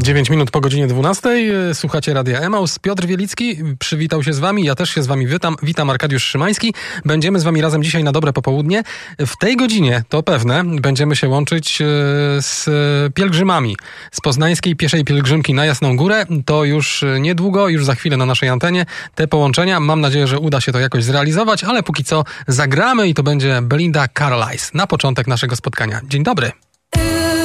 9 minut po godzinie 12. Słuchacie Radia Emaus. Piotr Wielicki przywitał się z wami. Ja też się z wami witam. Arkadiusz Szymański. Będziemy z wami razem dzisiaj na dobre popołudnie. W tej godzinie, to pewne, będziemy się łączyć z pielgrzymami z poznańskiej pieszej pielgrzymki na Jasną Górę. To już niedługo, już za chwilę na naszej antenie te połączenia. Mam nadzieję, że uda się to jakoś zrealizować, ale póki co zagramy i to będzie Belinda Carlisle na początek naszego spotkania. Dzień dobry.